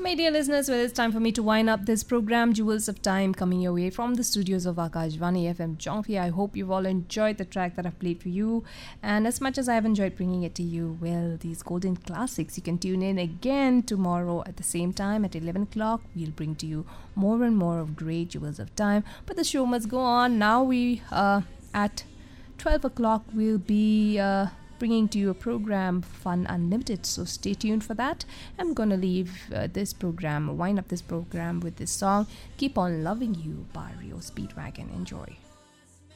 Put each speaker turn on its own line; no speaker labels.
My dear listeners, well, it's time for me to wind up this program, Jewels of Time, coming your way from the studios of Akashvani FM Jongfi. I hope you've all enjoyed the track that I've played for you. And as much as I've enjoyed bringing it to you, well, these golden classics, you can tune in again tomorrow at the same time at 11 o'clock. We'll bring to you more and more of great Jewels of Time. But the show must go on. Now at 12 o'clock, we'll be bringing to you a program, Fun Unlimited. So stay tuned for that. I'm going to wind up this program with this song, Keep On Loving You by Rio Speedwagon. Enjoy.